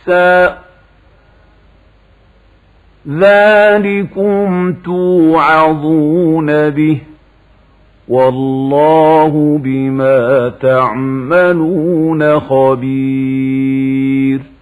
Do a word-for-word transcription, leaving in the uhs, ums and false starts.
نفسا ذلكم توعظون به والله بما تعملون خبير.